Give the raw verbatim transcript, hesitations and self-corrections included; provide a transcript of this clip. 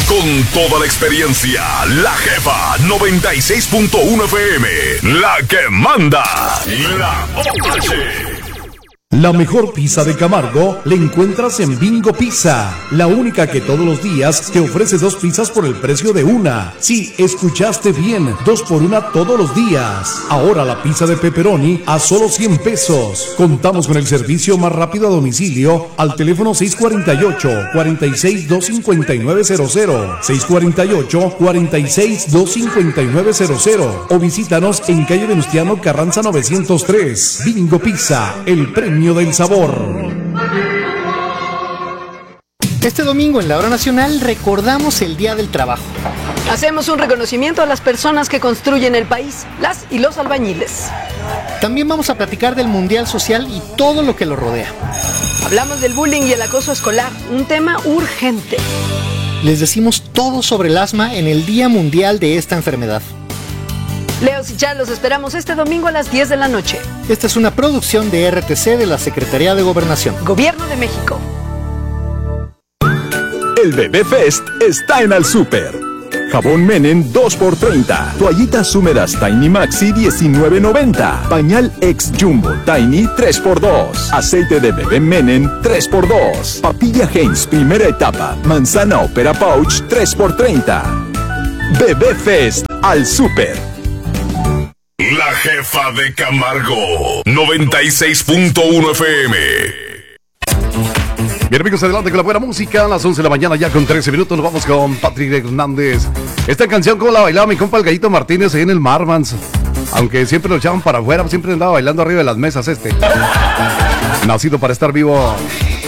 con toda la experiencia, la jefa noventa y seis punto uno F M, la que manda, la O H. La mejor pizza de Camargo la encuentras en Bingo Pizza, la única que todos los días te ofrece dos pizzas por el precio de una. Sí, escuchaste bien, dos por una todos los días. Ahora la pizza de pepperoni a solo cien pesos. Contamos con el servicio más rápido a domicilio al teléfono seis cuatro ocho, cuatro seis, dos cinco nueve cero cero, seis cuatro ocho, cuatro seis, dos cinco nueve cero cero o visítanos en calle Venustiano Carranza novecientos tres. Bingo Pizza, el premio del sabor. Este domingo en la Hora Nacional recordamos el Día del Trabajo. Hacemos un reconocimiento a las personas que construyen el país, las y los albañiles. También vamos a platicar del Mundial Social y todo lo que lo rodea. Hablamos del bullying y el acoso escolar, un tema urgente. Les decimos todo sobre el asma en el Día Mundial de esta enfermedad. Leos y Char, los esperamos este domingo a las diez de la noche. Esta es una producción de R T C de la Secretaría de Gobernación. Gobierno de México. El Bebé Fest está en Al Súper. Jabón Menem dos por treinta. Toallitas húmedas Tiny Maxi diecinueve noventa. Pañal Ex Jumbo Tiny tres por dos. Aceite de bebé Menem tres por dos. Papilla Heinz primera etapa. Manzana Opera Pouch tres por treinta. Bebé Fest Al Súper. La jefa de Camargo, noventa y seis punto uno F M. Bien, amigos, adelante con la buena música. A las once de la mañana ya con trece minutos nos vamos con Patrick Hernández. Esta canción, como la bailaba mi compa el Gallito Martínez ahí en el Marmans. Aunque siempre lo echaban para afuera, siempre andaba bailando arriba de las mesas este. Nacido para estar vivo